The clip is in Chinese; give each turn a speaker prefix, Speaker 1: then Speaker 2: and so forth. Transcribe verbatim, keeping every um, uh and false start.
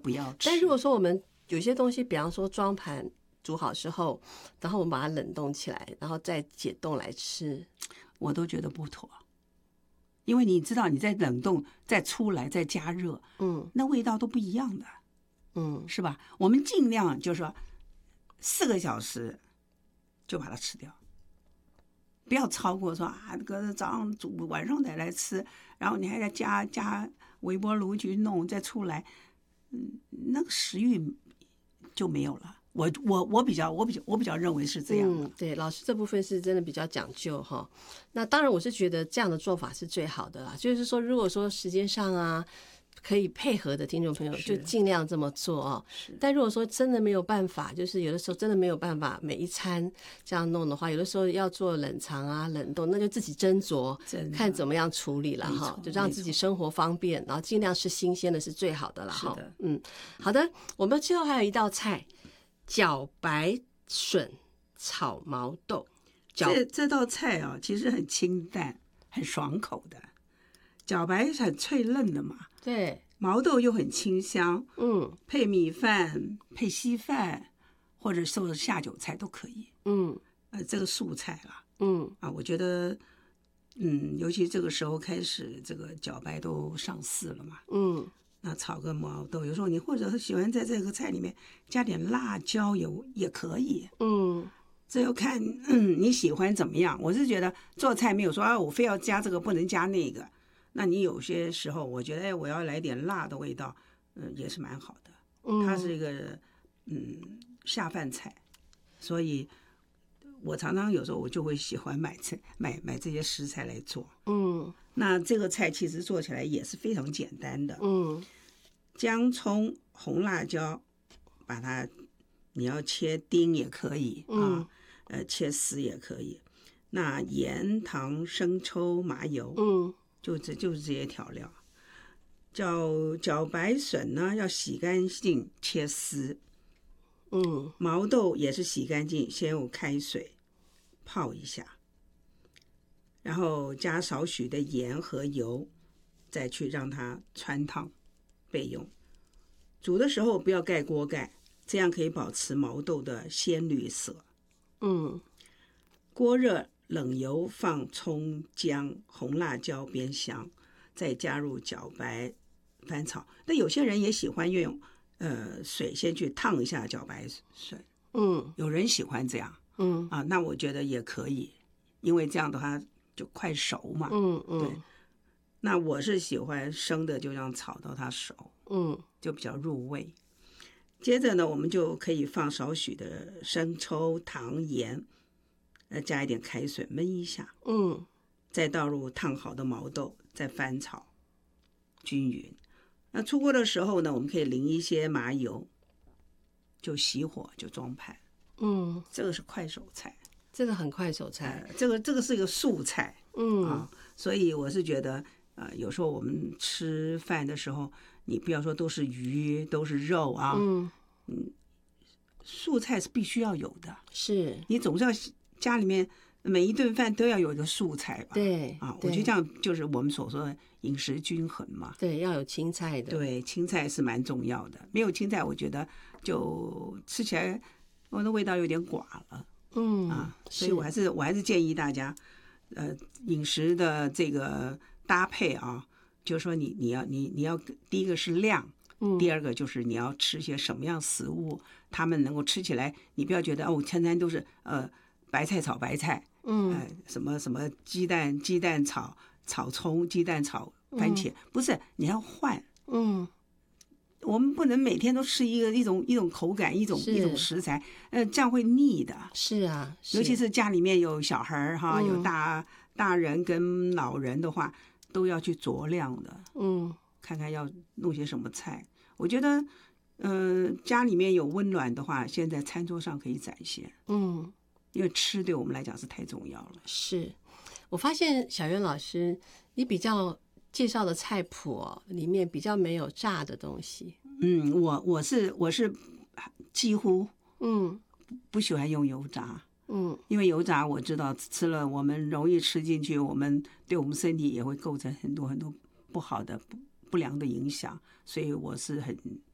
Speaker 1: 不要吃。
Speaker 2: 但如果说我们有些东西，比方说装盘煮好之后，然后我们把它冷冻起来，然后再解冻来吃，
Speaker 1: 我都觉得不妥。因为你知道你在冷冻再出来再加热，
Speaker 2: 嗯，
Speaker 1: 那味道都不一样的，
Speaker 2: 嗯，
Speaker 1: 是吧？我们尽量就是说四个小时就把它吃掉，不要超过说啊，这个早上煮晚上再来吃，然后你还要加加微波炉去弄再出来，嗯，那个食欲就没有了。我我我比较我比较我比较认为是这样的。
Speaker 2: 嗯，对，老师这部分是真的比较讲究哈。那当然，我是觉得这样的做法是最好的啦。就是说，如果说时间上啊可以配合的听众朋友，就尽量这么做哦。但如果说真的没有办法，就是有的时候真的没有办法每一餐这样弄的话，有的时候要做冷藏啊、冷冻，那就自己斟酌，看怎么样处理了哈。就让自己生活方便，然后尽量是新鲜的，是最好的了哈。嗯，好的，我们最后还有一道菜。茭白笋炒毛豆，
Speaker 1: 这这道菜啊，其实很清淡，很爽口的。茭白是很脆嫩的嘛，
Speaker 2: 对，
Speaker 1: 毛豆又很清香，
Speaker 2: 嗯，
Speaker 1: 配米饭、配稀饭，或者做下酒菜都可以。
Speaker 2: 嗯，
Speaker 1: 呃，这个素菜啦，
Speaker 2: 嗯
Speaker 1: 啊，我觉得，嗯，尤其这个时候开始，这个茭白都上市了嘛，
Speaker 2: 嗯。
Speaker 1: 那炒个毛豆，有时候你或者是喜欢在这个菜里面加点辣椒油也可以，
Speaker 2: 嗯，
Speaker 1: 这要看、嗯、你喜欢怎么样。我是觉得做菜没有说啊，我非要加这个不能加那个。那你有些时候我觉得，哎，我要来点辣的味道，嗯，也是蛮好的。它是一个嗯下饭菜，所以我常常有时候我就会喜欢买菜买买这些食材来做。
Speaker 2: 嗯，
Speaker 1: 那这个菜其实做起来也是非常简单的。
Speaker 2: 嗯，
Speaker 1: 姜、葱、红辣椒，把它你要切丁也可以啊，呃，切丝也可以。那盐、糖、生抽、麻油，
Speaker 2: 嗯，
Speaker 1: 就这就是这些调料。茭茭白笋呢，要洗干净切丝。
Speaker 2: 嗯，
Speaker 1: 毛豆也是洗干净，先用开水泡一下，然后加少许的盐和油，再去让它穿烫备用。煮的时候不要盖锅盖，这样可以保持毛豆的鲜绿色。
Speaker 2: 嗯，
Speaker 1: 锅热，冷油放葱、姜、红辣椒煸香，再加入茭白翻炒。但有些人也喜欢用呃水先去烫一下茭白笋，
Speaker 2: 嗯，
Speaker 1: 有人喜欢这样，
Speaker 2: 嗯
Speaker 1: 啊，那我觉得也可以，因为这样的话就快熟嘛。
Speaker 2: 嗯嗯，
Speaker 1: 对。那我是喜欢生的，就这样炒到它熟，
Speaker 2: 嗯，
Speaker 1: 就比较入味。接着呢，我们就可以放少许的生抽、糖、盐，呃，加一点开水焖一下，
Speaker 2: 嗯，
Speaker 1: 再倒入烫好的毛豆，再翻炒均匀。那出锅的时候呢，我们可以淋一些麻油，就熄火就装盘。
Speaker 2: 嗯，
Speaker 1: 这个是快手菜，
Speaker 2: 这个很快手菜，
Speaker 1: 呃、这个这个是一个素菜，
Speaker 2: 嗯
Speaker 1: 啊，所以我是觉得，呃，有时候我们吃饭的时候，你不要说都是鱼都是肉啊，
Speaker 2: 嗯
Speaker 1: 嗯，素菜是必须要有的，
Speaker 2: 是，
Speaker 1: 你总是要家里面每一顿饭都要有一个素菜吧？
Speaker 2: 对
Speaker 1: 啊，我觉得这样就是我们所说的饮食均衡嘛。
Speaker 2: 对，要有青菜的，
Speaker 1: 对，青菜是蛮重要的，没有青菜，我觉得就吃起来我的味道有点寡了。
Speaker 2: 嗯
Speaker 1: 啊，所以我还是我还是建议大家，呃，饮食的这个搭配啊，就是说你你要你你要第一个是量，
Speaker 2: 嗯，
Speaker 1: 第二个就是你要吃些什么样食物，他们能够吃起来，你不要觉得哦，餐餐都是呃白菜炒白菜，
Speaker 2: 嗯，
Speaker 1: 呃什么什么鸡蛋鸡蛋炒炒葱，鸡蛋炒番茄，嗯、不是，你要换，
Speaker 2: 嗯。
Speaker 1: 我们不能每天都吃一个一种一种口感一种一种食材，呃，这样会腻的。
Speaker 2: 是啊，是
Speaker 1: 尤其是家里面有小孩哈、嗯，有大大人跟老人的话，都要去酌量的。嗯，看看要弄些什么菜。我觉得，呃，家里面有温暖的话，现在餐桌上可以展现。嗯，因为吃对我们来讲是太重要了。
Speaker 2: 是，我发现小渊老师，你比较介绍的菜谱、哦、里面比较没有炸的东西。
Speaker 1: 嗯，我我是我是几乎
Speaker 2: 嗯
Speaker 1: 不喜欢用油炸。
Speaker 2: 嗯，
Speaker 1: 因为油炸我知道吃了我们容易吃进去，我们对我们身体也会构成很多很多不好的不不良的影响，所以我是很